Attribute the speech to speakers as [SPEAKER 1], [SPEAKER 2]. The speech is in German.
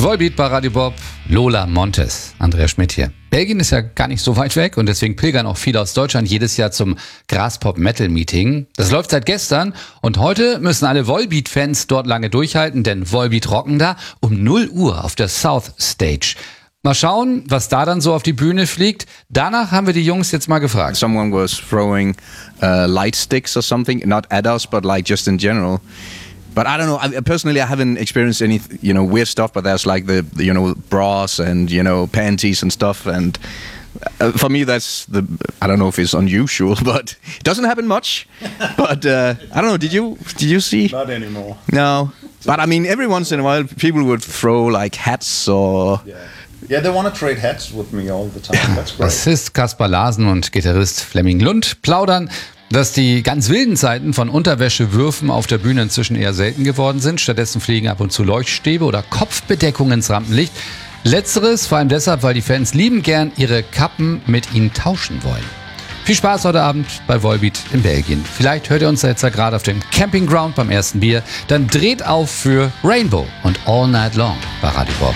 [SPEAKER 1] Volbeat bei Radio Bob, Lola Montes, Andrea Schmidt hier. Belgien ist ja gar nicht so weit weg und deswegen pilgern auch viele aus Deutschland jedes Jahr zum Graspop Metal Meeting. Das läuft seit gestern und heute müssen alle Volbeat-Fans dort lange durchhalten, denn Volbeat rocken da um 0 Uhr auf der South Stage. Mal schauen, was da dann so auf die Bühne fliegt. Danach haben wir die Jungs jetzt mal gefragt.
[SPEAKER 2] Someone was throwing light sticks or something, not at us, but like just in general. But I don't know. Personally, I haven't experienced any, weird stuff. But there's like the bras and panties and stuff. And for me, that's I don't know if it's unusual, but it doesn't happen much. But I don't know. Did you see?
[SPEAKER 3] Not anymore.
[SPEAKER 2] No. But I mean, every once in a while, people would throw like hats or.
[SPEAKER 3] Yeah, they want to trade hats with me all the time. That's great.
[SPEAKER 1] Bassist Kaspar Larsen und Gitarrist Flemming Lund plaudern, dass die ganz wilden Zeiten von Unterwäschewürfen auf der Bühne inzwischen eher selten geworden sind. Stattdessen fliegen ab und zu Leuchtstäbe oder Kopfbedeckungen ins Rampenlicht. Letzteres vor allem deshalb, weil die Fans liebend gern ihre Kappen mit ihnen tauschen wollen. Viel Spaß heute Abend bei Volbeat in Belgien. Vielleicht hört ihr uns jetzt ja gerade auf dem Campingground beim ersten Bier. Dann dreht auf für Rainbow und All Night Long bei Radio Bob.